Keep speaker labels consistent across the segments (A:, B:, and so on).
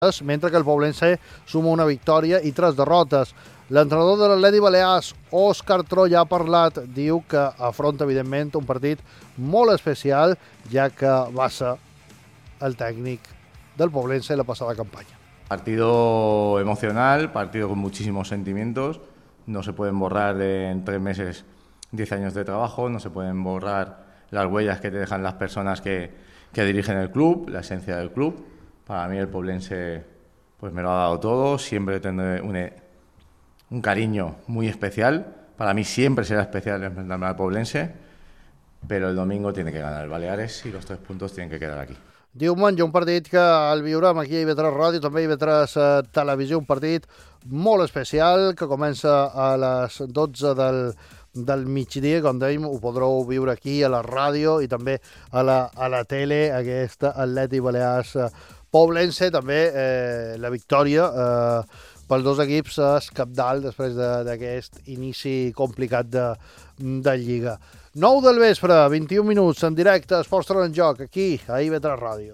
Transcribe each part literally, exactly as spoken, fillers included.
A: mentre que el Poblense suma una victòria i tres derrotes. L'entrenador de l'Atleti Balears, Òscar Troya, ha parlat, diu que afronta evidentment un partit molt especial, ja que va ser el técnico del Poblense la pasada campaña.
B: Partido emocional, partido con muchísimos sentimientos, no se pueden borrar de, en tres meses diez años de trabajo, no se pueden borrar las huellas que te dejan las personas que, que dirigen el club, la esencia del club. Para mí el Poblense pues me lo ha dado todo, siempre tendré un, un cariño muy especial, para mí siempre será especial enfrentarme al Poblense, pero el domingo tiene que ganar el Baleares y los tres puntos tienen que quedar aquí.
A: Diumenge, un partit que el viurem aquí a I V tres Ràdio, també a I V tres eh, Televisió, un partit molt especial que comença a les dotze del, del migdia, com dèiem, ho podreu viure aquí a la ràdio i també a la, a la tele, aquesta Atleti Balears eh, Poblense, també eh, la victòria eh, pels dos equips és cabdal després d'aquest de, inici complicat de, de Lliga. nou del vespre, vint-i-un minuts, en directe, Esports Torna en Joc, aquí, a I V tres Ràdio.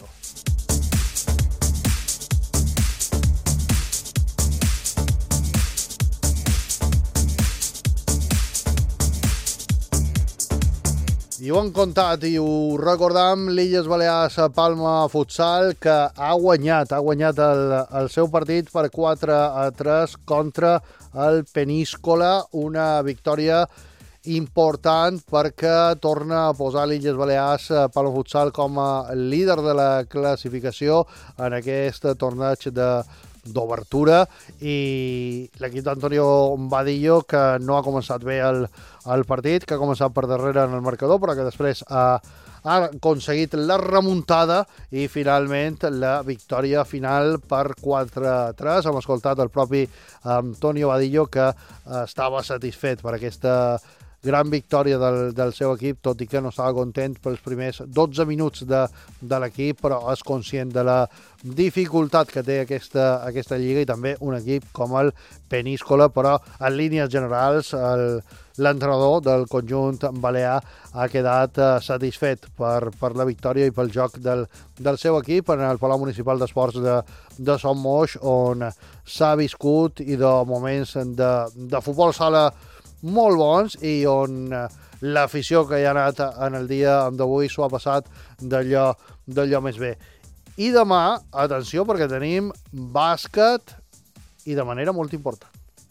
A: I ho hem contat i ho recordam, l'Illes Balears Palma Futsal, que ha guanyat, ha guanyat el, el seu partit per quatre a tres contra el Peníscola, una victòria important perquè torna a posar l'Illes Balears Palma Futsal com a líder de la classificació en aquest torneig de d'obertura, i l'equip d'Antonio Vadillo, que no ha començat bé el, el partit, que ha començat per darrere en el marcador, però que després ha, ha aconseguit la remuntada i finalment la victòria final per quatre a tres. Hem escoltat el propi Antonio Vadillo, que estava satisfet per aquesta gran victòria del, del seu equip, tot i que no estava content pels primers dotze minuts de, de l'equip, però és conscient de la dificultat que té aquesta, aquesta lliga i també un equip com el Peníscola, però en línies generals el, l'entrenador del conjunt balear ha quedat uh, satisfet per, per la victòria i pel joc del, del seu equip en el Palau Municipal d'Esports de, de Son Moix, on s'ha viscut i de moments de, de futbol sala molt bons i on l'afició que hi ha anat en el dia d'avui s'ho ha passat d'allò, d'allò més bé. I demà, atenció, perquè tenim bàsquet i de manera molt important.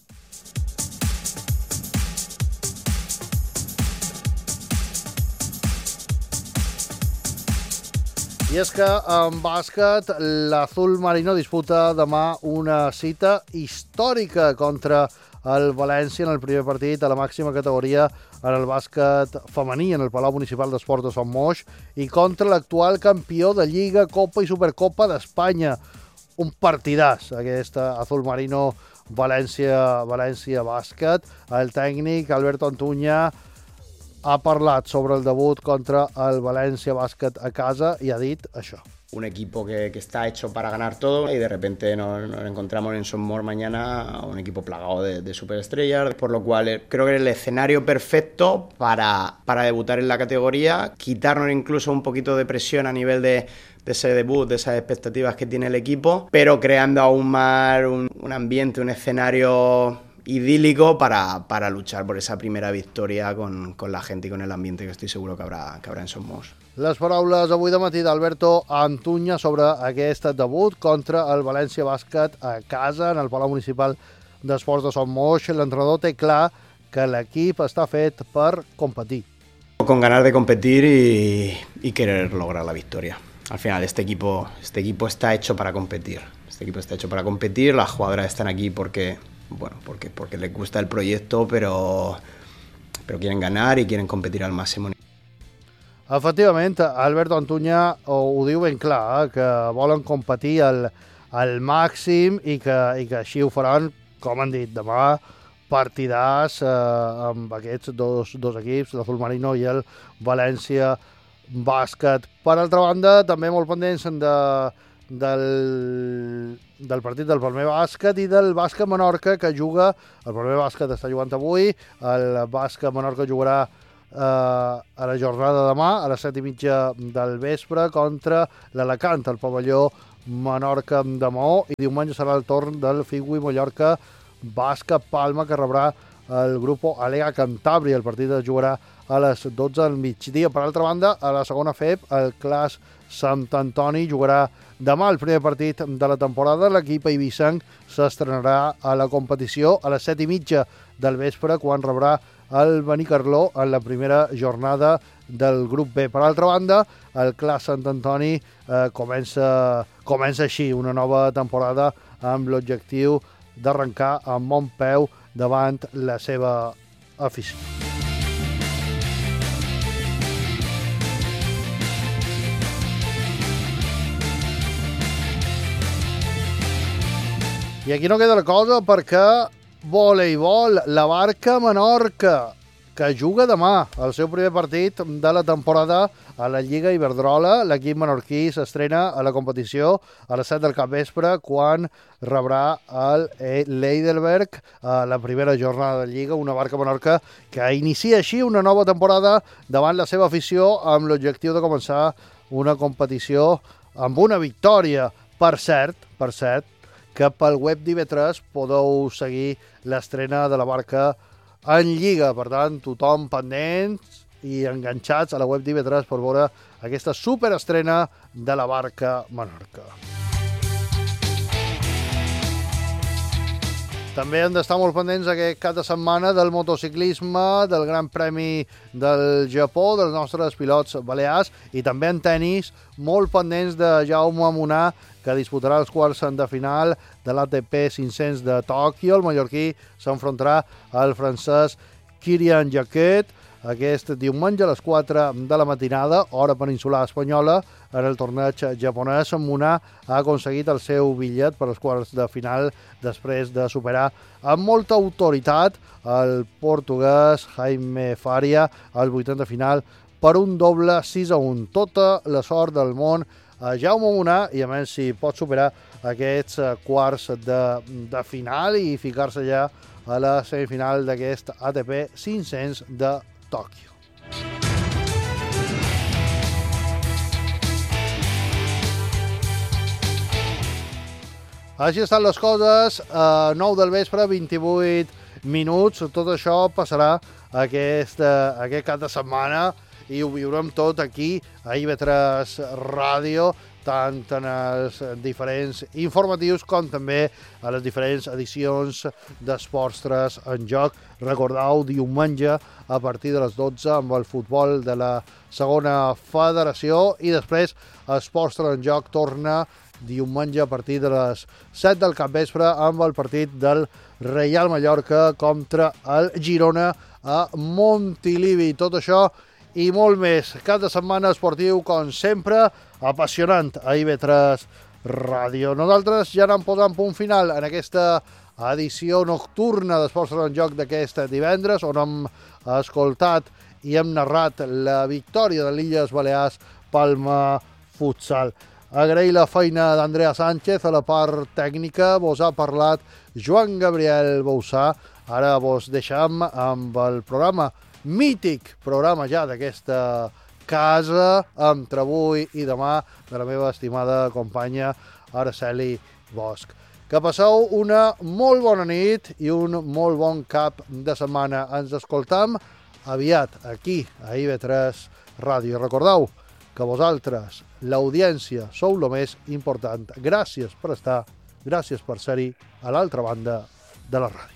A: I és que en bàsquet l'Azul Marino disputa demà una cita històrica contra el València en el primer partit a la màxima categoria en el bàsquet femení en el Palau Municipal d'Esports de Son Moix i contra l'actual campió de Lliga, Copa i Supercopa d'Espanya. Un partidàs, aquesta Azul Marino València, València Bàsquet. El tècnic Alberto Antuña ha parlat sobre el debut contra el València Bàsquet a casa i ha dit això.
C: Un equipo que, que está hecho para ganar todo y de repente nos, nos encontramos en Son Moix mañana un equipo plagado de, de superestrellas, por lo cual creo que es el escenario perfecto para, para debutar en la categoría, quitarnos incluso un poquito de presión a nivel de, de ese debut, de esas expectativas que tiene el equipo, pero creando aún más un, un ambiente, un escenario idílico para, para luchar por esa primera victoria con, con la gente y con el ambiente que estoy seguro que habrá, que habrá en Son Moix.
A: Les paraules avui de matí d'Alberto Antuña sobre aquest debut contra el València Bàsquet a casa en el Palau Municipal d'Esports de Son Moix. L'entrenador té clar que l'equip està fet per competir.
C: Con ganas de competir y, y querer lograr la victoria. Al final este equipo, este equipo está hecho para competir. Este equipo está hecho para competir. Las jugadoras están aquí porque, bueno, porque, porque les gusta el proyecto, pero, pero quieren ganar y quieren competir al máximo.
A: Efectivament, Alberto Antuña ho, ho diu ben clar, eh, que volen competir al, al màxim i que, i que així ho faran, com han dit, demà partidars eh, amb aquests dos, dos equips, l'Azul Marino i el València Bàsquet. Per altra banda, també molt pendents de, del, del partit del Palmer Bàsquet i del Bàsquet Menorca, que juga, el Palmer Bàsquet està jugant avui, el Bàsquet Menorca jugarà Uh, a la jornada de demà a les set i mitja del vespre contra l'Alacant, al pavelló Menorca de Maó, i diumenge serà el torn del Figui Mallorca Bàsquet Palma, que rebrà el grup Alega Cantàbria. El partit es jugarà a les dotze del migdia. Per altra banda, a la segona F E P, el Clas Sant Antoni jugarà demà el primer partit de la temporada. L'equip eivissenc s'estrenarà a la competició a les set i mitja del vespre, quan rebrà el Benicarló en la primera jornada del grup B. Per altra banda, el Clas Sant Antoni eh, comença, comença així una nova temporada amb l'objectiu d'arrencar amb bon peu davant la seva afició. I aquí no queda la cosa, perquè voleibol, la Barca Menorca, que juga demà el seu primer partit de la temporada a la Lliga Iberdrola. L'equip menorquí s'estrena a la competició a les set del capvespre, quan rebrà el Heidelberg a la primera jornada de Lliga. Una Barca Menorca que inicia així una nova temporada davant la seva afició, amb l'objectiu de començar una competició amb una victòria. Per cert, per cert, que pel web d'I V tres podeu seguir l'estrena de la Barca en Lliga. Per tant, tothom pendents i enganxats a la web d'I V tres per veure aquesta superestrena de la Barca Menorca. També hem d'estar molt pendents aquest cap de setmana del motociclisme, del Gran Premi del Japó, dels nostres pilots balears, i també en tennis, molt pendents de Jaume Munà, que disputarà els quarts de final de l'A T P cinc-cents de Tòquio. El mallorquí s'enfrontarà al francès Kirian Jacquet aquest diumenge a les quatre de la matinada, hora peninsular espanyola. En el torneig japonès, Munà ha aconseguit el seu bitllet per als quarts de final després de superar amb molta autoritat el portuguès Jaime Faria al vuitens de final per un doble sis a un. Tota la sort del món a Jaume Munà, i a més si pot superar aquests quarts de, de final i ficar-se ja a la semifinal d'aquest A T P cinc-cents de Tòquio. Així estan les coses, a nou del vespre, vint-i-vuit minuts. Tot això passarà aquest, aquest cap de setmana i ho viurem tot aquí a I V tres Ràdio, tant en els diferents informatius com també a les diferents edicions d'Esports tres en Joc. Recordeu, diumenge a partir de les dotze amb el futbol de la segona federació, i després Esports tres en Joc torna diumenge a partir de les set del capvespre amb el partit del Reial Mallorca contra el Girona a Montilivi. Tot això i molt més. Cap de setmana esportiu, com sempre, apassionant a I V tres Ràdio. Nosaltres ja anem posant punt final en aquesta edició nocturna d'Esports tres en Joc d'aquest divendres, on hem escoltat i hem narrat la victòria de l'Illes Balears Palma Futsal. Agrair la feina d'Andrea Sánchez a la part tècnica. Vos ha parlat Joan Gabriel Bouzá. Ara vos deixam amb el programa, mític programa ja d'aquesta casa, entre avui i demà, de la meva estimada companya Araceli Bosch. Que passeu una molt bona nit i un molt bon cap de setmana. Ens escoltam aviat aquí a I V tres Ràdio. Recordeu que vosaltres, l'audiència, sou el més important. Gràcies per estar, gràcies per ser-hi a l'altra banda de la ràdio.